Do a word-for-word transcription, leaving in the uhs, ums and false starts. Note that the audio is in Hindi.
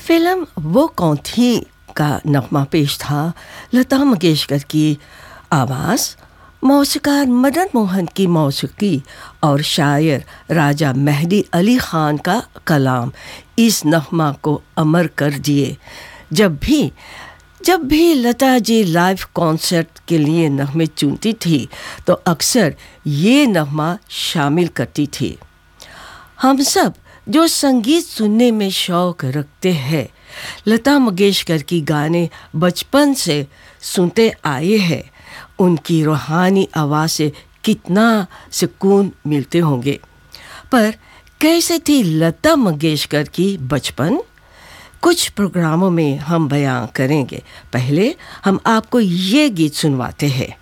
फिल्म वो कौन थी का नगमा पेश था लता मंगेशकर की आवाज़, मौसीकार मदन मोहन की मौसीकी और शायर राजा मेहदी अली ख़ान का कलाम इस नगमा को अमर कर दिए। जब भी जब भी लता जी लाइव कॉन्सर्ट के लिए नगमे चुनती थी तो अक्सर ये नगमा शामिल करती थी। हम सब जो संगीत सुनने में शौक़ रखते हैं, लता मंगेशकर की गाने बचपन से सुनते आए हैं। उनकी रूहानी आवाज़ से कितना सुकून मिलते होंगे। पर कैसे थी लता मंगेशकर की बचपन? कुछ प्रोग्रामों में हम बयां करेंगे। पहले हम आपको ये गीत सुनवाते हैं।